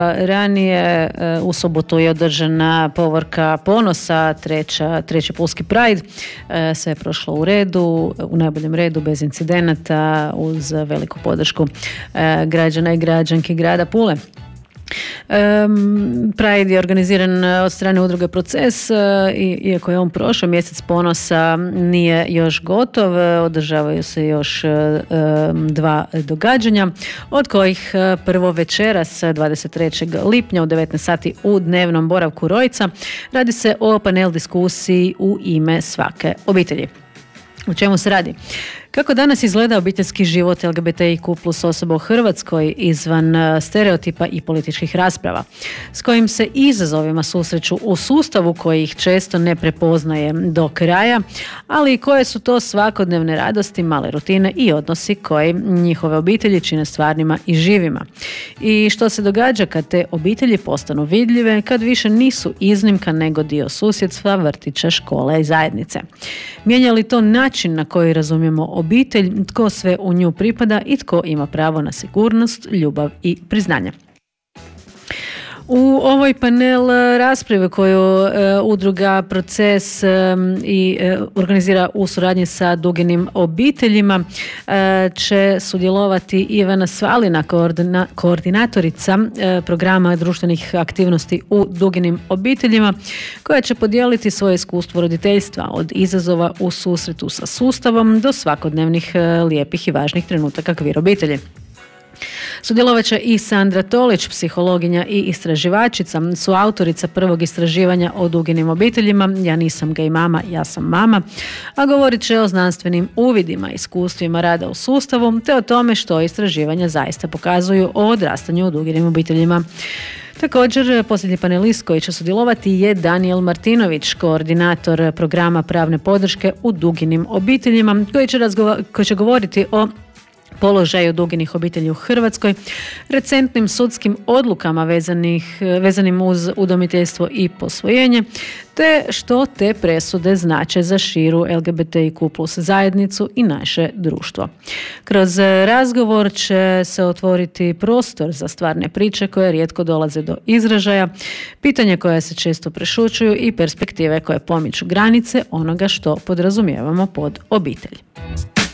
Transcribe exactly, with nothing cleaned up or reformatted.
Ranije u subotu je održana povorka ponosa, treća, treći Pulski Pride. Sve je prošlo u redu, u najboljem redu, bez incidenata, uz veliku podršku građana i građanki grada Pule. Um, Pride je organiziran od strane udruge Proces i iako je on prošao, mjesec ponosa nije još gotov, održavaju se još um, dva događanja, od kojih prvo večeras dvadeset trećeg lipnja u devetnaest sati u dnevnom boravku Rojca. Radi se o panel diskusiji u ime svake obitelji. O čemu se radi? Kako danas izgleda obiteljski život el ge be te i ku plus osoba u Hrvatskoj izvan stereotipa i političkih rasprava? S kojim se izazovima susreću u sustavu koji ih često ne prepoznaje do kraja, ali i koje su to svakodnevne radosti, male rutine i odnosi koji njihove obitelji čine stvarnima i živima? I što se događa kad te obitelji postanu vidljive, kad više nisu iznimka nego dio susjedstva, vrtića, škole i zajednice? Mijenja li to način na koji razumijemo obitelj, tko sve u nju pripada i tko ima pravo na sigurnost, ljubav i priznanje? U ovoj panel rasprave koju e, udruga Proces e, i e, organizira u suradnji sa Duginim obiteljima e, će sudjelovati Ivana Svalina, koordina, koordinatorica e, programa društvenih aktivnosti u Duginim obiteljima, koja će podijeliti svoje iskustvo roditeljstva od izazova u susretu sa sustavom do svakodnevnih e, lijepih i važnih trenutaka kvir obitelji. Sudjelovat će i Sandra Tolić, psihologinja i istraživačica, suautorica prvog istraživanja o Duginim obiteljima Ja nisam gej mama, ja sam mama, a govorit će o znanstvenim uvidima, iskustvima rada u sustavu, te o tome što istraživanja zaista pokazuju o odrastanju u Duginim obiteljima. Također, posljednji panelist koji će sudjelovati je Danijel Martinović, koordinator programa pravne podrške u Duginim obiteljima, koji će, razgova- koji će govoriti o položaju duginih obitelji u Hrvatskoj, recentnim sudskim odlukama vezanih, vezanim uz udomiteljstvo i posvojenje, te što te presude znače za širu el ge be te i ku plus zajednicu i naše društvo. Kroz razgovor će se otvoriti prostor za stvarne priče koje rijetko dolaze do izražaja, pitanja koja se često prešućuju i perspektive koje pomiču granice onoga što podrazumijevamo pod obitelj.